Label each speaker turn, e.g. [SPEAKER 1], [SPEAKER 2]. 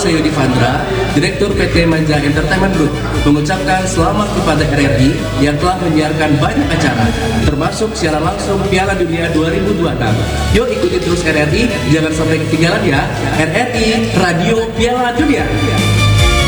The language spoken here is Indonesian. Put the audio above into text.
[SPEAKER 1] saya Yudi Fandra, Direktur PT Manja Entertainment Group, mengucapkan selamat kepada RRI yang telah menyiarkan banyak acara, termasuk siaran langsung Piala Dunia 2026. Yuk ikuti terus RRI, jangan sampai ketinggalan ya. RRI Radio Piala Dunia.